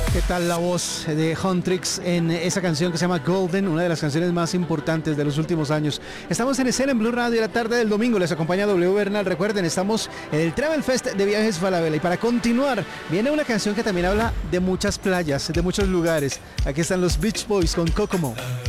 ¿Qué tal la voz de Huntrix en esa canción que se llama Golden, una de las canciones más importantes de los últimos años? Estamos en escena en Blue Radio la tarde del domingo. Les acompaña W Bernal. Recuerden, estamos en el Travel Fest de Viajes Falabella. Y para continuar, viene una canción que también habla de muchas playas, de muchos lugares. Aquí están los Beach Boys con Kokomo.